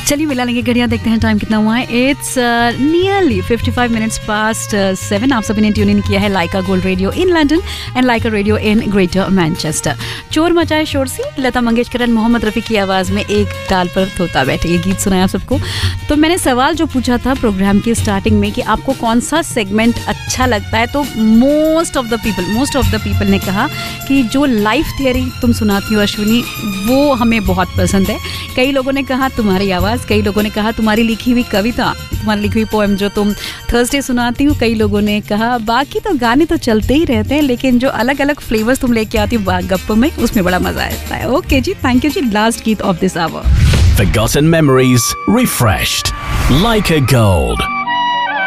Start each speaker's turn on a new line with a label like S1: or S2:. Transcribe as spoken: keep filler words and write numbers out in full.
S1: चलिए मिला लेंगे घड़ियाँ, देखते हैं टाइम कितना हुआ है. It's nearly fifty five minutes past seven. आप सभी ने ट्यून इन किया है लाइका gold radio in London and Lyca radio in greater Manchester. चोर मचाए शोर सी, लता मंगेशकर और मोहम्मद रफ़ी की आवाज़ में एक डाल पर तोता बैठे, ये गीत सुनाया आप सबको. तो मैंने सवाल जो पूछा था प्रोग्राम की स्टार्टिंग में कि आपको कौन सा सेगमेंट अच्छा लगता है, तो most of the people most of the people ने कहा कि जो लाइफ थियरी तुम सुनाती हो अश्विनी, वो हमें बहुत पसंद है. कई लोगों ने कहा तुम्हारी आवाज़, कई लोगों ने कहा तुम्हारी लिखी हुई कविता, तुम्हारी लिखी हुई पोएम जो तुम थर्सडे सुनाती हो. कई लोगों ने कहा बाकी तो गाने तो चलते ही रहते हैं, लेकिन जो अलग अलग फ्लेवर्स तुम लेके आती हो गप्पों में, उसमें बड़ा मजा आता है. Okay ji, thank you ji. Last गीत of this our,
S2: Forgotten memories refreshed. Like a gold.